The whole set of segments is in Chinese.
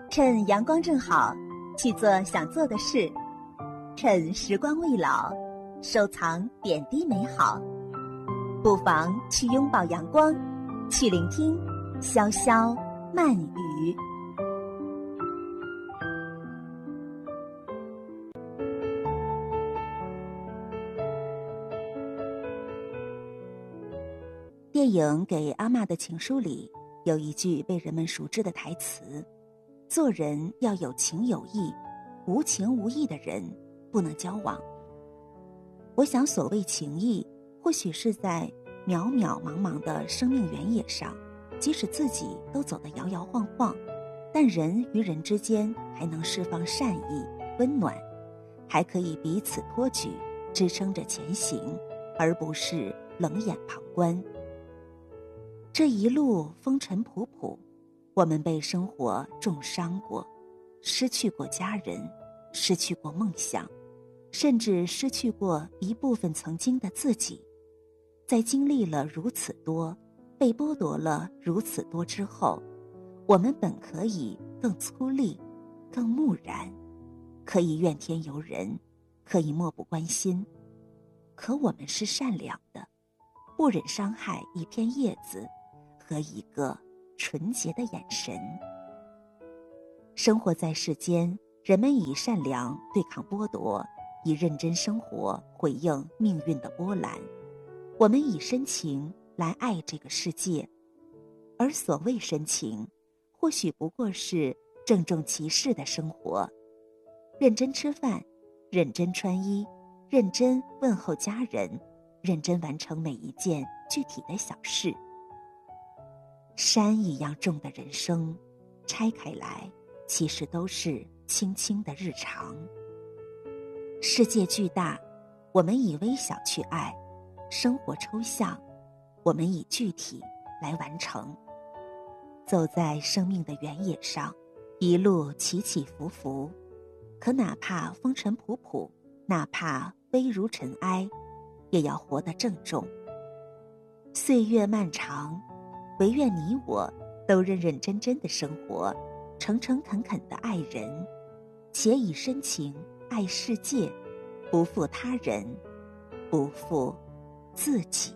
趁阳光正好，去做想做的事；趁时光未老，收藏点滴美好。不妨去拥抱阳光，去聆听潇潇慢语。电影《给阿嬷的情书》里有一句被人们熟知的台词：做人要有情有义，无情无义的人不能交往。我想所谓情义，或许是在渺渺茫茫的生命原野上，即使自己都走得摇摇晃晃，但人与人之间还能释放善意温暖，还可以彼此托举，支撑着前行，而不是冷眼旁观。这一路风尘仆仆，我们被生活重伤过，失去过家人，失去过梦想，甚至失去过一部分曾经的自己。在经历了如此多，被剥夺了如此多之后，我们本可以更粗粝，更木然，可以怨天尤人，可以漠不关心。可我们是善良的，不忍伤害一片叶子和一个纯洁的眼神。生活在世间，人们以善良对抗剥夺，以认真生活回应命运的波澜。我们以深情来爱这个世界，而所谓深情，或许不过是郑重其事的生活，认真吃饭，认真穿衣，认真问候家人，认真完成每一件具体的小事。山一样重的人生，拆开来其实都是轻轻的日常。世界巨大，我们以微小去爱；生活抽象，我们以具体来完成。走在生命的原野上，一路起起伏伏，可哪怕风尘仆仆，哪怕微如尘埃，也要活得郑重。岁月漫长，唯愿你我都认认真真的生活，诚诚恳恳的爱人，且以深情爱世界，不负他人，不负自己。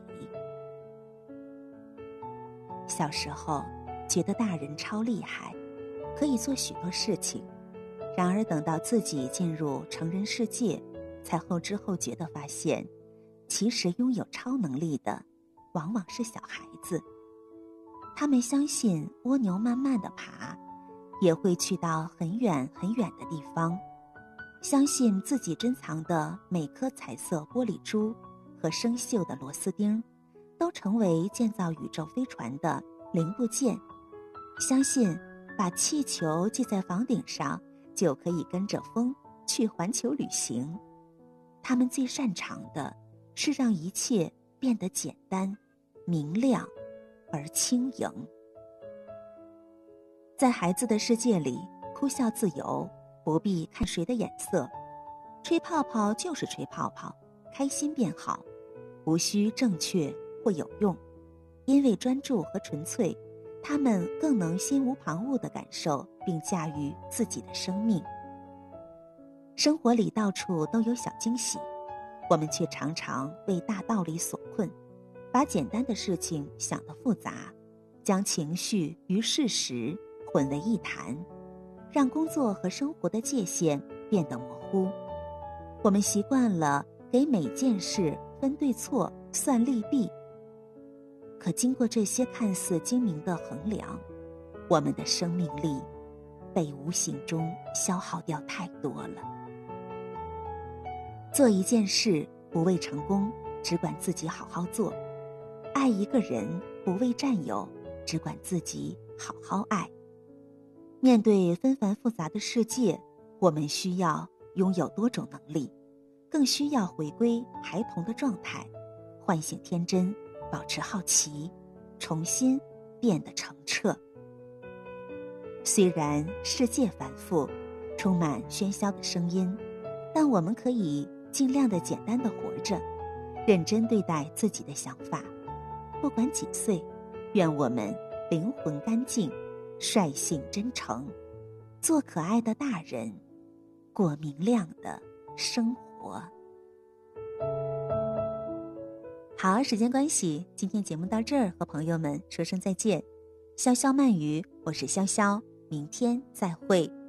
小时候觉得大人超厉害，可以做许多事情，然而等到自己进入成人世界，才后知后觉地发现，其实拥有超能力的往往是小孩子。他们相信蜗牛慢慢地爬，也会去到很远很远的地方，相信自己珍藏的每颗彩色玻璃珠和生锈的螺丝钉都成为建造宇宙飞船的零部件，相信把气球系在房顶上就可以跟着风去环球旅行。他们最擅长的是让一切变得简单、明亮而轻盈。在孩子的世界里，哭笑自由，不必看谁的眼色，吹泡泡就是吹泡泡，开心便好，无需正确或有用。因为专注和纯粹，他们更能心无旁骛地感受并驾驭自己的生命。生活里到处都有小惊喜，我们却常常为大道理所困，把简单的事情想得复杂，将情绪与事实混为一谈，让工作和生活的界限变得模糊。我们习惯了给每件事分对错、算利弊，可经过这些看似精明的衡量，我们的生命力被无形中消耗掉太多了。做一件事不为成功，只管自己好好做；爱一个人不为占有，只管自己好好爱。面对纷繁复杂的世界，我们需要拥有多种能力，更需要回归孩童的状态，唤醒天真，保持好奇，重新变得澄澈。虽然世界繁复，充满喧嚣的声音，但我们可以尽量的简单的活着，认真对待自己的想法。不管几岁，愿我们灵魂干净，率性真诚， 做可爱的大人，过明亮的生活。好，时间关系，今天节目到这儿，和朋友们说声再见。潇潇慢语，我是潇潇，明天再会。